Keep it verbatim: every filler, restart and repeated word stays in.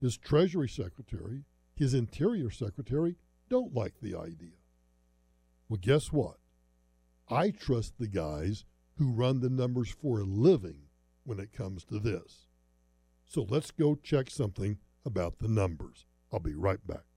His Treasury Secretary, his Interior Secretary don't like the idea. Well, guess what? I trust the guys who run the numbers for a living when it comes to this. So let's go check something about the numbers. I'll be right back.